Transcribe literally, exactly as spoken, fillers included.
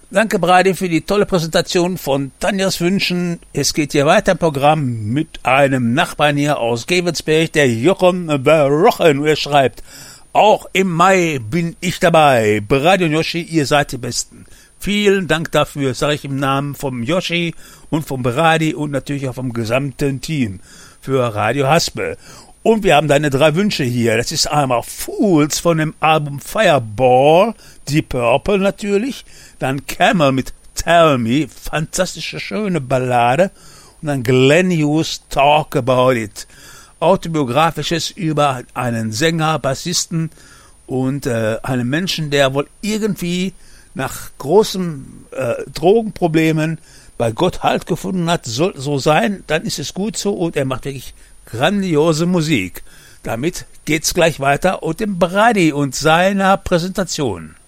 Danke, Brady, für die tolle Präsentation von Tanjas Wünschen. Es geht hier weiter im Programm mit einem Nachbarn hier aus Gevelsberg, der Jochen Verrochen. Er schreibt, auch im Mai bin ich dabei. Brady und Yoshi, ihr seid die Besten. Vielen Dank dafür, sage ich im Namen vom Yoshi und vom Brady und natürlich auch vom gesamten Team für Radio Haspel. Und wir haben deine drei Wünsche hier. Das ist einmal Fools von dem Album Fireball, Deep Purple natürlich, dann Camel mit Tell Me, fantastische, schöne Ballade, und dann Glenn Hughes, Talk About It, autobiografisches über einen Sänger, Bassisten und äh, einen Menschen, der wohl irgendwie nach großen äh, Drogenproblemen bei Gott Halt gefunden hat. Soll so sein, dann ist es gut so, und er macht wirklich grandiose Musik. Damit geht's gleich weiter und dem Brady und seiner Präsentation.